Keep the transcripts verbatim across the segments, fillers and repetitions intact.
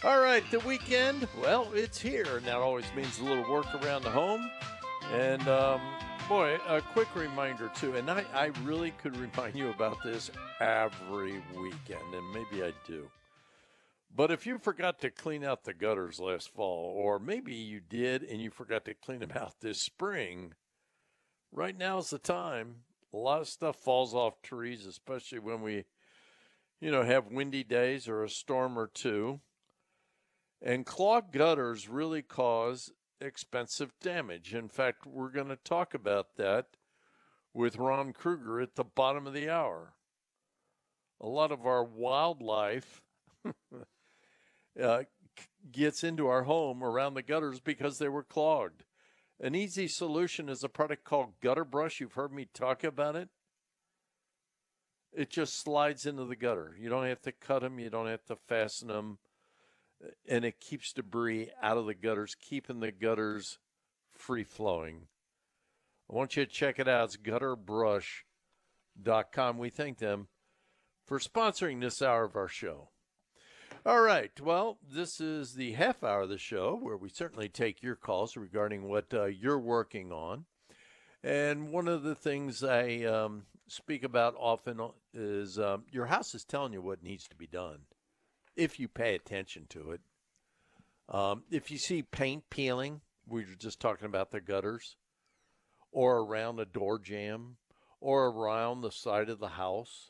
All right, the weekend, well, it's here, and that always means a little work around the home. And um, boy, a quick reminder too, and I, I really could remind you about this every weekend, and maybe I do. But if you forgot to clean out the gutters last fall, or maybe you did and you forgot to clean them out this spring, right now's the time. A lot of stuff falls off trees, especially when we, you know, have windy days or a storm or two. And clogged gutters really cause expensive damage. In fact, we're going to talk about that with Ron Kruger at the bottom of the hour. A lot of our wildlife uh, gets into our home around the gutters because they were clogged. An easy solution is a product called Gutter Brush. You've heard me talk about it. It just slides into the gutter. You don't have to cut them. You don't have to fasten them. And it keeps debris out of the gutters, keeping the gutters free flowing. I want you to check it out. It's gutter brush dot com. We thank them for sponsoring this hour of our show. All right. Well, this is the half hour of the show where we certainly take your calls regarding what uh, you're working on. And one of the things I um, speak about often is um, your house is telling you what needs to be done if you pay attention to it. Um, if you see paint peeling, we were just talking about the gutters, or around a door jamb, or around the side of the house,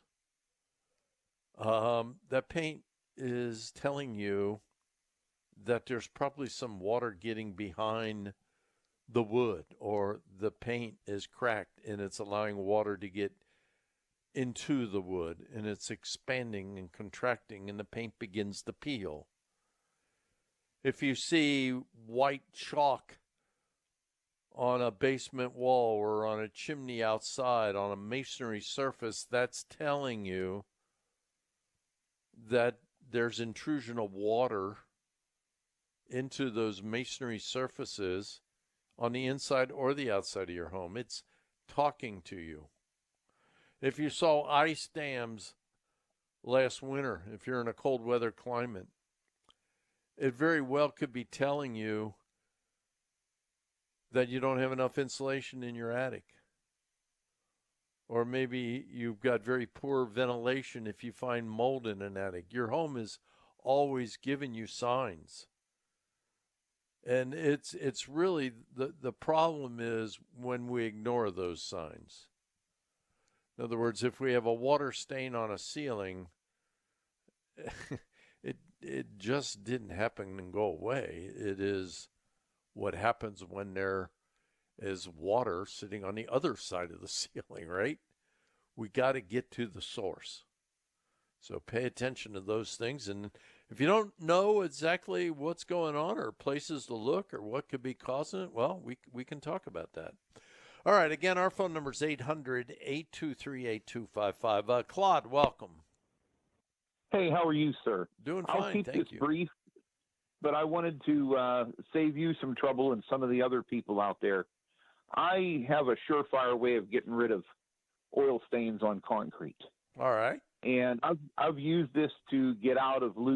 um, that paint is telling you that there's probably some water getting behind the wood, or the paint is cracked and it's allowing water to get into the wood, and it's expanding and contracting, and the paint begins to peel. If you see white chalk on a basement wall or on a chimney outside on a masonry surface, that's telling you that there's intrusion of water into those masonry surfaces on the inside or the outside of your home. It's talking to you. If you saw ice dams last winter, if you're in a cold weather climate, it very well could be telling you that you don't have enough insulation in your attic. Or maybe you've got very poor ventilation if you find mold in an attic. Your home is always giving you signs. And it's it's really, the, the problem is when we ignore those signs. In other words, if we have a water stain on a ceiling, it it just didn't happen and go away. It is what happens when there is water sitting on the other side of the ceiling, right? We got to get to the source. So pay attention to those things. And if you don't know exactly what's going on or places to look or what could be causing it, well, we we can talk about that. All right. Again, our phone number is eight hundred, eight two three, eight two five five. Uh, Claude, welcome. Hey, how are you, sir? Doing fine, I'll keep thank this you. brief, but I wanted to uh, save you some trouble and some of the other people out there. I have a surefire way of getting rid of oil stains on concrete. All right. And I've, I've used this to get out of loose